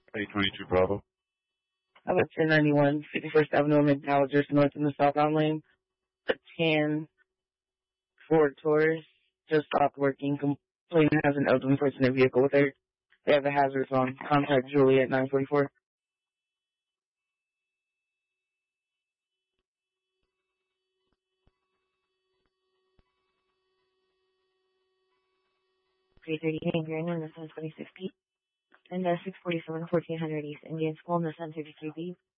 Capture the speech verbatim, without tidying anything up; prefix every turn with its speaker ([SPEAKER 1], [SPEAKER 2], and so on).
[SPEAKER 1] eight twenty-two Bravo.
[SPEAKER 2] I was ten ninety-one, fifty-first Avenue, McDowell, just north in the southbound lane. A tan Ford Taurus just stopped working. Complainant has an elderly person in the vehicle with her. They have a hazards on. Contact Julie at nine forty-four.
[SPEAKER 3] three thirty Angry Nissan twenty-six P. And uh, six forty-seven, fourteen hundred East Indian School, Nissan thirty-three B.